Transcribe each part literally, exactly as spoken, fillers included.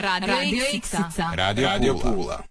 Radio Iksica. Radio, Radio Pula.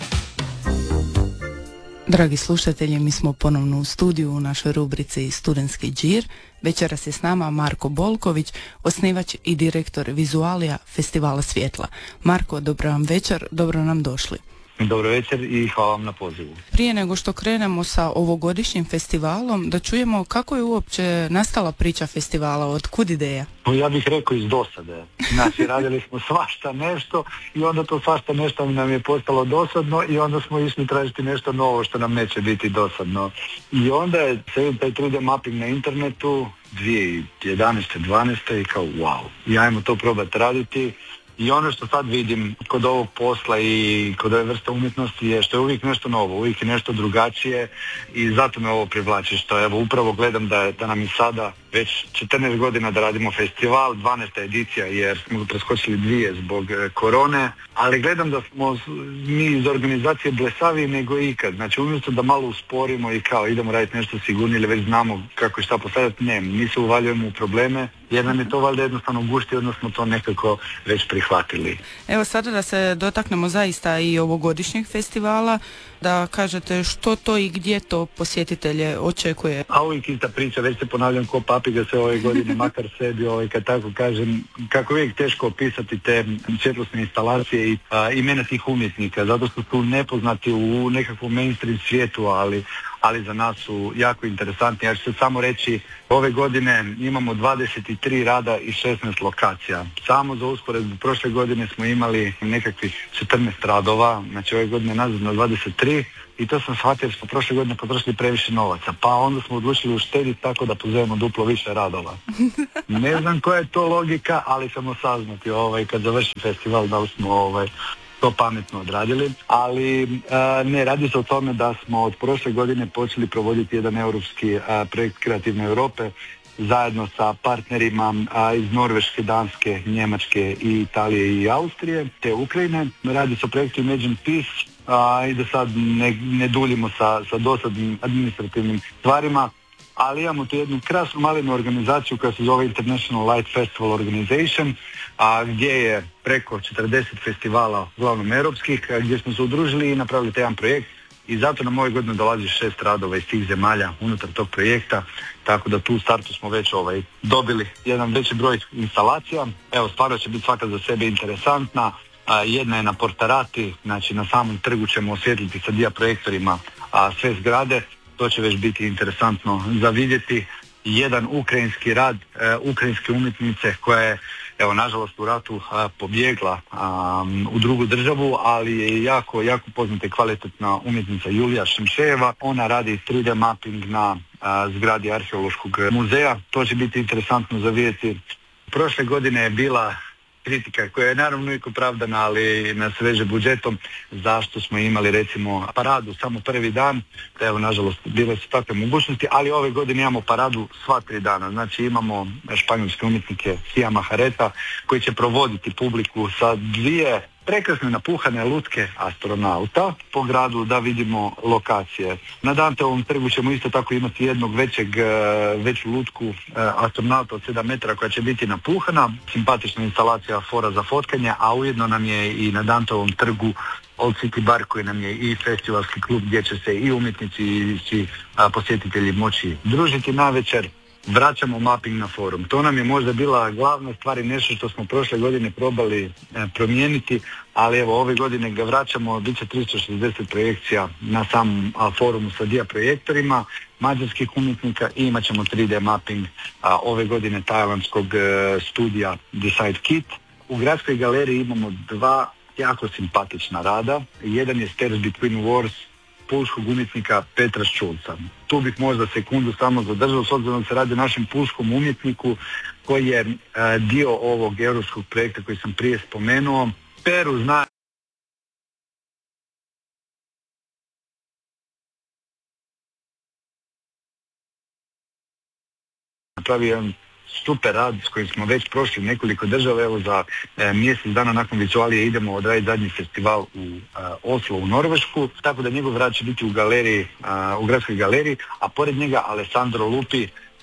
Dragi slušatelji, mi smo ponovno u studiju u našoj rubrici Studentski džir. Večeras je s nama Marko Bolković, osnivač i direktor Vizualija Festivala svjetla. Marko, dobro vam večer, dobro nam došli. Dobro večer i hvala vam na pozivu. Prije nego što krenemo sa ovogodišnjim festivalom, da čujemo kako je uopće nastala priča festivala, od kud ideja? Ja bih rekao iz dosade. Znači, radili smo svašta nešto i onda to svašta nešto nam je postalo dosadno i onda smo išli tražiti nešto novo što nam neće biti dosadno. I onda je se taj tri D mapping na internetu dvije tisuće jedanaeste dvanaeste i kao wow, i ajmo to probati raditi. I ono što sad vidim kod ovog posla i kod ove vrste umjetnosti je što je uvijek nešto novo, uvijek je nešto drugačije i zato me ovo privlači, što evo upravo gledam da, da nam je sada već četrnaest godina da radimo festival, dvanaesta edicija jer smo preskočili dvije zbog e, korone, ali gledam da smo mi iz organizacije blesaviji nego ikad. Znači umjesto da malo usporimo i kao idemo raditi nešto sigurnije ili već znamo kako i šta postavljati, ne, mi se uvaljujemo u probleme jer nam je to valjda jednostavno gušti, odnosno smo to nekako već prihvatili. Evo sada da se dotaknemo zaista i ovogodišnjeg festivala, da kažete što to i gdje to posjetitelje očekuje. A uvijek ista priča, već se ponavljam ko papiga se ove godine, makar sebi, ovaj, kad tako kažem, kako uvijek teško opisati te svjetlosne instalacije i a, imena tih umjetnika, zato što su nepoznati u nekakvom mainstream svijetu, ali ali za nas su jako interesantni. Ja ću se samo reći, ove godine imamo dvadeset tri rada i šesnaest lokacija. Samo za usporedbu, prošle godine smo imali nekakvih četrnaest radova, znači ove godine nazad na dvadeset tri i to sam shvatio jer smo prošle godine potrošili previše novaca, pa onda smo odlučili uštediti tako da pozovemo duplo više radova. Ne znam koja je to logika, ali ćemo saznati ovaj, kad završi festival da li smo ovaj, to pametno odradili, ali uh, ne, radi se o tome da smo od prošle godine počeli provoditi jedan europski uh, projekt Kreativne Europe zajedno sa partnerima uh, iz Norveške, Danske, Njemačke i Italije i Austrije te Ukrajine. Radi se o projektu Imagine Peace uh, i da sad ne, ne duljimo sa, sa dosadnim administrativnim stvarima, ali imamo tu jednu krasnu malenu organizaciju koja se zove International Light Festival Organization, a gdje je preko četrdeset festivala, uglavnom europskih, gdje smo se udružili i napravili taj jedan projekt i zato nam ove godine dolazi šest radova iz tih zemalja unutar tog projekta, tako da tu u startu smo već ovaj, dobili jedan veći broj instalacija. Evo, stvarno će biti svaka za sebe interesantna. A, jedna je na Portarati, znači na samom trgu ćemo osvijetliti sa dijaprojektorima a, sve zgrade. To će već biti interesantno za vidjeti. Jedan ukrajinski rad, e, ukrajinske umjetnice koja je, evo, nažalost u ratu a, pobjegla a, u drugu državu, ali je jako, jako poznata i kvalitetna umjetnica Julija Šimšejeva. Ona radi tri D mapping na a, zgradi Arheološkog muzeja. To će biti interesantno za vidjeti. Prošle godine je bila kritika koja je naravno uvijek opravdana, ali nas veže budžetom, zašto smo imali recimo paradu samo prvi dan. Evo, nažalost, bile su takve mogućnosti, ali ove godine imamo paradu sva tri dana. Znači imamo španjolske umjetnike Sia Mahareta koji će provoditi publiku sa dvije prekrasne napuhane lutke astronauta po gradu da vidimo lokacije. Na Danteovom trgu ćemo isto tako imati jednog većeg, veću lutku astronauta od sedam metara koja će biti napuhana. Simpatična instalacija, fora za fotkanje, a ujedno nam je i na Danteovom trgu Old City Bar koji nam je i festivalski klub gdje će se i umjetnici i posjetitelji moći družiti navečer. Vraćamo mapping na forum. To nam je možda bila glavna stvar i nešto što smo prošle godine probali e, promijeniti, ali evo ove godine ga vraćamo, bit će tristo šezdeset projekcija na samom a, forumu sa dijaprojektorima mađarskih umjetnika i imat ćemo tri D mapping a, ove godine tajlandskog e, studija Decide Kit. U Gradskoj galeriji imamo dva jako simpatična rada. Jedan je Stairs Between Wars pulskog umjetnika Petra Ščulca. Tu bih možda sekundu samo zadržao, s obzirom da se radi o našem pulskom umjetniku koji je uh, dio ovog europskog projekta koji sam prije spomenuo. Peru zna napravio jedan super rad s kojim smo već prošli nekoliko država. Evo za e, mjesec dana nakon Vizualije idemo odraditi zadnji festival u e, Oslo u Norvešku, tako da njegov rad će biti u galeriji, a, u Gradskoj galeriji, a pored njega Alessandro Lupi,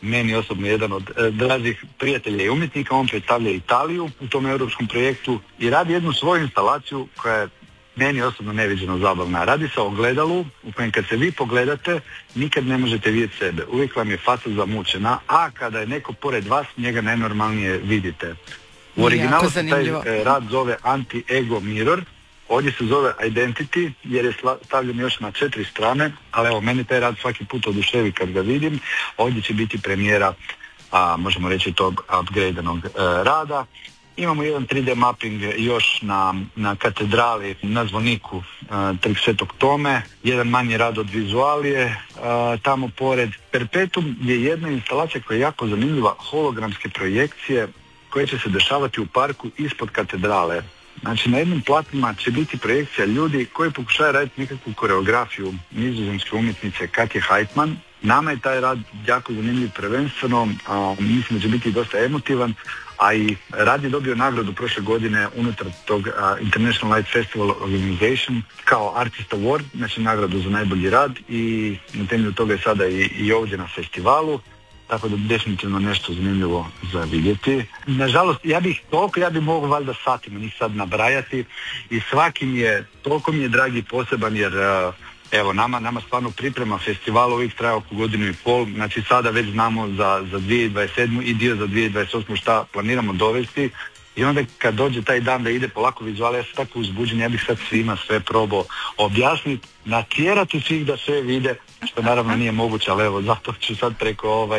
meni osobno jedan od e, dražih prijatelja i umjetnika. On predstavlja Italiju u tom europskom projektu i radi jednu svoju instalaciju koja je meni osobno neviđeno zabavna. Radi se o ogledalu u kojem kad se vi pogledate nikad ne možete vidjeti sebe. Uvijek vam je faca zamučena, a kada je neko pored vas njega najnormalnije vidite. U originalu se taj e, rad zove Anti-Ego Mirror. Ovdje se zove Identity jer je stavljen još na četiri strane, ali evo, meni taj rad svaki put oduševi kad ga vidim. Ovdje će biti premijera, a, možemo reći, tog upgradenog e, rada. Imamo jedan tri D mapping još na, na katedrali, na zvoniku e, Trg Svetog Tome, jedan manji rad od Vizualije, e, tamo pored. Perpetuum je jedna instalacija koja je jako zanimljiva, hologramske projekcije koje će se dešavati u parku ispod katedrale. Znači, na jednim platnima će biti projekcija ljudi koji pokušaju raditi nekakvu koreografiju nizozemske umjetnice Katje Heitman. Nama je taj rad jako zanimljiv prvenstveno, a, mislim da će biti dosta emotivan, a i rad je dobio nagradu prošle godine unutar tog a, International Light Festival Organization kao Artist Award, znači nagradu za najbolji rad, i na temelju toga je sada i, i ovdje na festivalu. Tako da definitivno nešto zanimljivo za vidjeti. Nažalost, ja bih toliko, ja bih mogao valjda satima njih sad nabrajati i svaki mi je, toliko mi je dragi poseban jer evo, nama, nama stvarno priprema festivala uvijek traje oko godinu i pol, znači sada već znamo za, za dvije tisuće dvadeset sedmu i dio za dvije tisuće dvadeset osmu šta planiramo dovesti. I onda kad dođe taj dan da ide polako Vizualija, ja sam tako uzbuđen, ja bih sad svima sve probao objasniti, natjerati svih da sve vide, što naravno nije moguće, ali evo, zato ću sad preko, ovaj,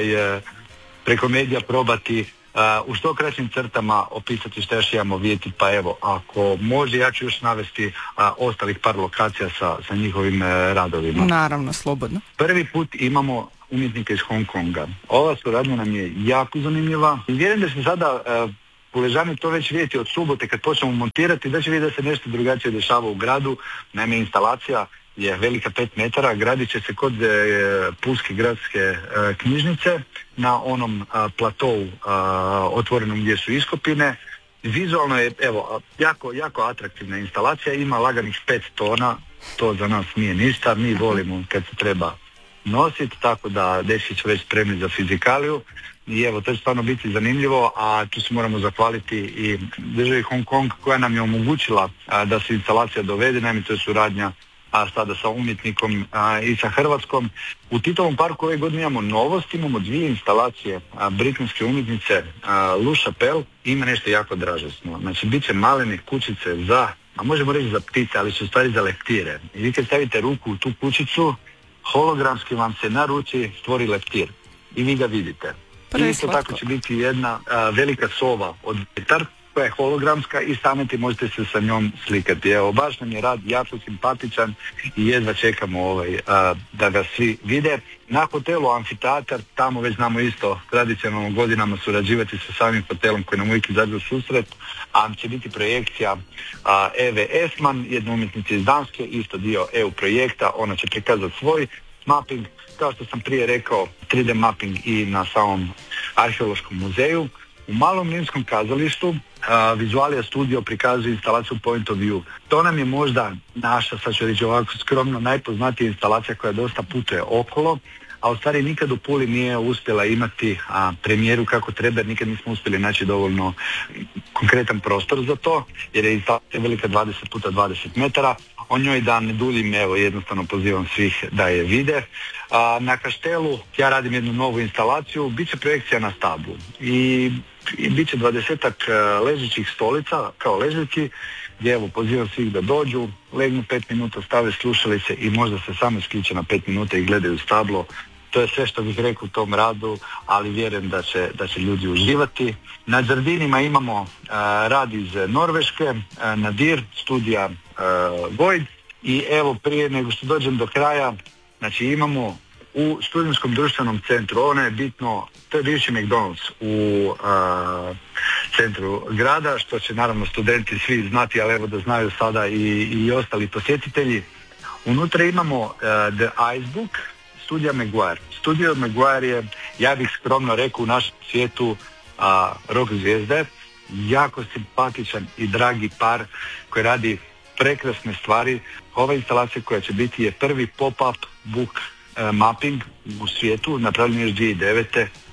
preko medija probati uh, u što kraćim crtama opisati što još imamo vidjeti. Pa evo, ako može, ja ću još navesti uh, ostalih par lokacija sa, sa njihovim uh, radovima. Naravno, slobodno. Prvi put imamo umjetnika iz Hong Konga. Ova suradnja nam je jako zanimljiva i vjerujem da se sada uh, Puležani to već vidjeti od subote kad počnemo montirati, da će vidjeti da se nešto drugačije dešava u gradu. Naime, instalacija je velika pet metara, gradit će se kod e, Pulske gradske e, knjižnice na onom a, platovu a, otvorenom gdje su iskopine. Vizualno je, evo, jako, jako atraktivna instalacija, ima laganih pet tona, to za nas nije ništa, mi volimo kad se treba nositi, tako da dečki će već spremni za fizikaliju. I evo, to će stvarno biti zanimljivo, a tu se moramo zahvaliti i državi Hong Kong koja nam je omogućila a, da se instalacija dovede, naime to je suradnja a, sada sa umjetnikom a, i sa Hrvatskom. U Titovom parku ove godine imamo novost, imamo dvije instalacije a, britanske umjetnice a, Lou Chappell, ima nešto jako dražesno. Znači, bit će malene kućice za, a možemo reći za ptice, ali su u stvari za leptire. I vi kad stavite ruku u tu kućicu, hologramski vam se na ruci stvori leptir i vi ga vidite. I isto tako će biti jedna a, velika sova od metar koja je hologramska i sameti možete se sa njom slikati. Evo, baš nam je rad jako simpatičan i jedva čekamo ovaj, a, da ga svi vide. Na hotelu Amfiteatar, tamo već znamo isto tradicionalno godinama surađivati sa samim hotelom koji nam uvijek izađe u susret, a će biti projekcija a, Eve Esman, jedna umjetnica iz Danske, isto dio E U projekta, ona će prikazati svoj mapping, kao što sam prije rekao, tri D mapping i na samom arheološkom muzeju. U Malom Limskom kazalištu uh, Vizualija studio prikazuje instalaciju Point of View. To nam je možda naša, sad ću reći ovako skromno, najpoznatija instalacija koja dosta putuje okolo, a u stvari nikad u Puli nije uspjela imati a, premijeru kako treba, jer nikad nismo uspjeli naći dovoljno konkretan prostor za to, jer je instalacija velika dvadeset puta dvadeset metara. O njoj da ne duljim, evo, jednostavno pozivam svih da je vide. A, na Kaštelu ja radim jednu novu instalaciju, bit će projekcija na stablu i, i bit će dvadesetak ležećih stolica kao ležeći, gdje evo pozivam svih da dođu, legnu pet minuta, stave slušalice i možda se samo isključe na pet minuta i gledaju stablo. To je sve što bih rekao u tom radu, ali vjerujem da će, da će ljudi uživati. Na Đardinima imamo uh, rad iz Norveške, uh, Nadir, studija uh, Void, i evo, prije nego što dođem do kraja, znači imamo u Studentskom društvenom centru, ono je bitno, to je bivši McDonald's u uh, centru grada, što će naravno studenti svi znati, ali evo da znaju sada i, i ostali posjetitelji. Unutra imamo uh, The Icebook, Studija Maguire. Studio Maguire je, ja bih skromno rekao, u našem svijetu a, rock zvijezde, jako simpatičan i dragi par koji radi prekrasne stvari. Ova instalacija koja će biti je prvi pop-up book uh, mapping u svijetu, napravljen još dvije tisuće devete.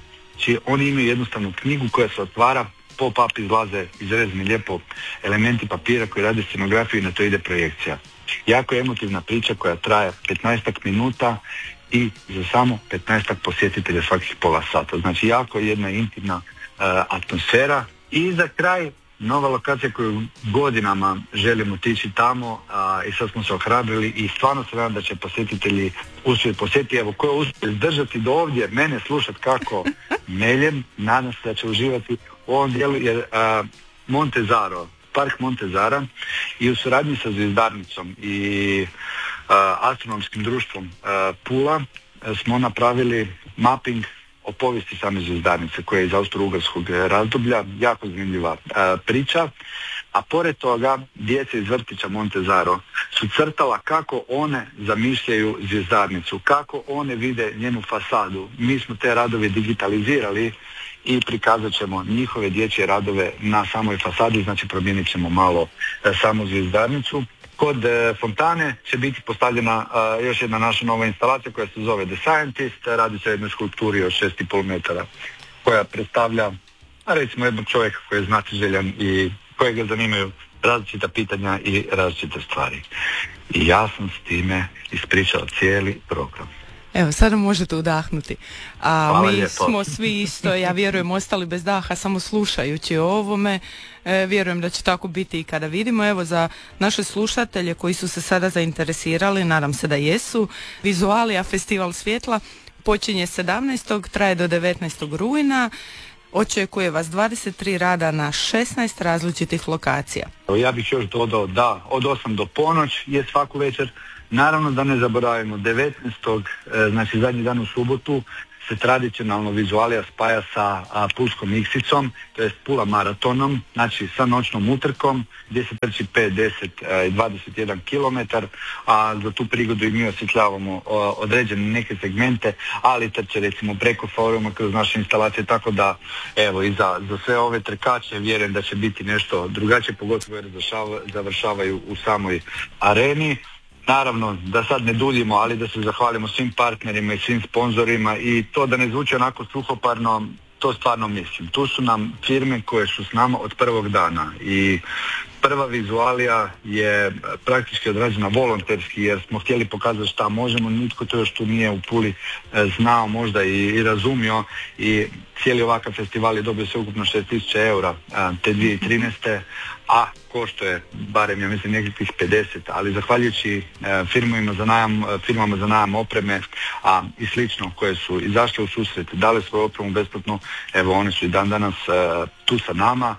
Znači oni imaju jednostavnu knjigu koja se otvara, pop-up izlaze izrezani lijepo elementi papira koji rade scenografiju i na to ide projekcija. Jako emotivna priča koja traje petnaestak minuta i za samo petnaestak posjetitelja svakih pola sata. Znači jako jedna intimna uh, atmosfera. I za kraj nova lokacija koju godinama želimo otići tamo a, i sad smo se ohrabrili i stvarno se nadam da će posjetitelji uspjeti posjetiti. Evo, ko je uspio držati do ovdje, mene slušati kako meljem, nadam se da će uživati u ovom dijelu jer a, Montezaro, park Montezara i u suradnji sa Zvizdarnicom i a, astronomskim društvom a, Pula a, smo napravili mapping o povijesti same Zvizdarnice koja je iz austro-ugarskog razdoblja, jako zanimljiva a, priča, a pored toga djeca iz vrtića Montezaro su crtala kako one zamišljaju Zvizdarnicu, kako one vide njenu fasadu. Mi smo te radove digitalizirali i prikazat ćemo njihove dječje radove na samoj fasadi, znači promijenit ćemo malo a, samu Zvizdarnicu. Kod e, fontane će biti postavljena e, još jedna naša nova instalacija koja se zove The Scientist. Radi se o jednoj skulpturi od šest i pol metara koja predstavlja recimo jednog čovjeka koji je znatiželjan i kojega zanimaju različita pitanja i različite stvari. I ja sam s time ispričao cijeli program. Evo, sada možete udahnuti. A Hvala mi lijepo. smo svi isto, ja vjerujem, ostali bez daha samo slušajući o ovome. E, vjerujem da će tako biti i kada vidimo. Evo, za naše slušatelje koji su se sada zainteresirali, nadam se da jesu, Vizualija Festival svjetla počinje sedamnaestog traje do devetnaestog rujna. Očekuje vas dvadeset tri rada na šesnaest različitih lokacija. Ja bih još dodao da od osam do ponoć je svaku večer. Naravno da ne zaboravimo, devetnaestog znači zadnji dan u subotu, se tradicionalno Vizualija spaja sa a, Pulskom Iksicom, to jest Pula maratonom, znači sa noćnom utrkom gdje se trči pet, deset i dvadeset jedan kilometar, a za tu prigodu i mi osvjetljavamo o, određene neke segmente, ali trče recimo preko foruma kroz naše instalacije, tako da evo i za, za sve ove trkače vjerujem da će biti nešto drugačije, pogotovo jer završavaju u samoj areni. Naravno, da sad ne duljimo, ali da se zahvalimo svim partnerima i svim sponzorima i to da ne zvuči onako suhoparno, to stvarno mislim. Tu su nam firme koje su s nama od prvog dana i prva Vizualija je praktički odrađena volonterski jer smo htjeli pokazati šta možemo, nitko to još tu nije u Puli znao možda i, i razumio i cijeli ovakav festival je dobio se ukupno šest tisuća eura te dvije tisuće trinaeste. a košto je barem ja mislim nekakvih pedeset, ali zahvaljujući e, firmama za najam, firmama za najam opreme a i slično koje su izašle u susret, dale svoju opremu besplatno, evo one su i dan danas e, tu sa nama.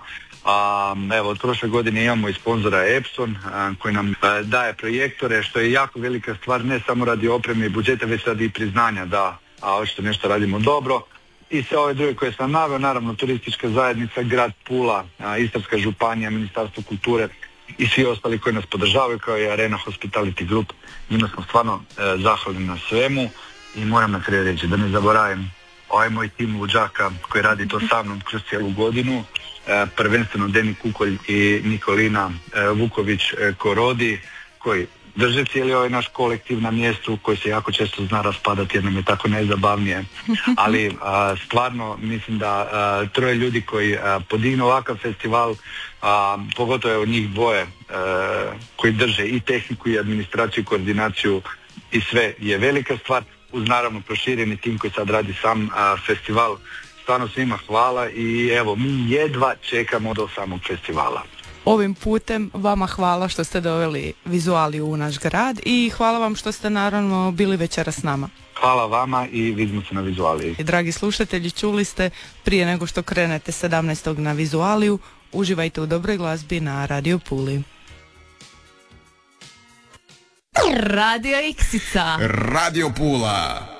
A, evo od prošle godine imamo i sponzora Epson a, koji nam a, daje projektore, što je jako velika stvar, ne samo radi opreme i budžeta, već radi i priznanja da a očito nešto radimo dobro. I sve ove druge koje sam naveo, naravno turistička zajednica, grad Pula, a, Istarska županija, Ministarstvo kulture i svi ostali koji nas podržavaju kao i Arena Hospitality Group. Njima smo stvarno e, zahvalni na svemu i moram na kraju reći da ne zaboravim ovaj moj tim luđaka koji radi to sa mnom kroz cijelu godinu, e, prvenstveno Deni Kukolj i Nikolina e, Vuković e, Korodi koji drže cijeli ovaj naš kolektiv na mjestu koji se jako često zna raspadati jer nam je tako najzabavnije. Ali a, stvarno mislim da a, troje ljudi koji a, podignu ovakav festival, a, pogotovo evo njih dvoje a, koji drže i tehniku i administraciju i koordinaciju i sve je velika stvar, uz naravno prošireni tim koji sad radi sam a, festival. Stvarno svima hvala i evo mi jedva čekamo do samog festivala. Ovim putem vama hvala što ste doveli Vizualiju u naš grad i hvala vam što ste naravno bili večeras s nama. Hvala vama i vidimo se na Vizualiji. I dragi slušatelji, čuli ste, prije nego što krenete sedamnaestog na Vizualiju, uživajte u dobroj glazbi na Radio Puli. Radio Iksica. Radio Pula.